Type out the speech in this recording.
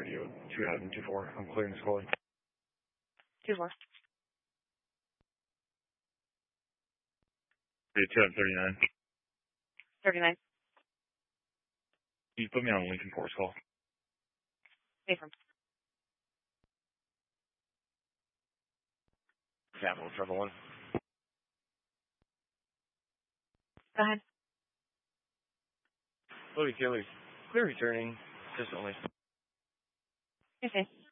radio 2-24. I'm clearing this calling. 2-4. Radio 239. 39. You put me on a Lincoln Force call. Affirm. Capital Trouble 1. Go ahead. Louis Kelly. Clear returning. Just only. Okay.